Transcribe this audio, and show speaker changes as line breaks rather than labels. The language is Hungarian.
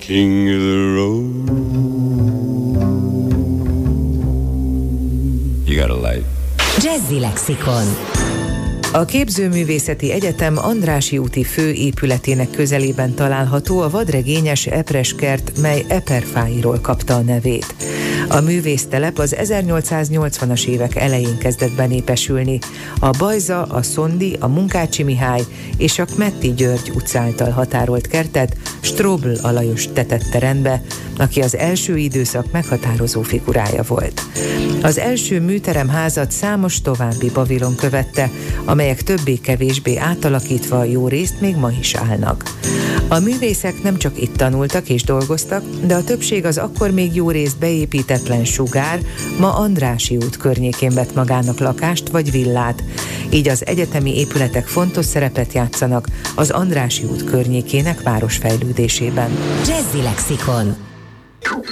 king of the road. You got a light.
Jazzy Lexikon.
A Képzőművészeti Egyetem Andrássy úti főépületének közelében található a vadregényes epreskert, mely eperfáiról kapta a nevét. A művésztelep az 1880-as évek elején kezdett benépesülni. A Bajza, a Szondi, a Munkácsi Mihály és a Kmetti György utca által határolt kertet Strobl Alajos tetette rendbe, aki az első időszak meghatározó figurája volt. Az első műteremházat számos további pavilon követte, amelyek többé-kevésbé átalakítva jó részt még ma is állnak. A művészek nem csak itt tanultak és dolgoztak, de a többség az akkor még jó részt beépítetlen Sugár, ma Andrássy út környékén vett magának lakást vagy villát. Így az egyetemi épületek fontos szerepet játszanak az Andrássy út környékének városfejlődésében.
Jazzy Lexikon.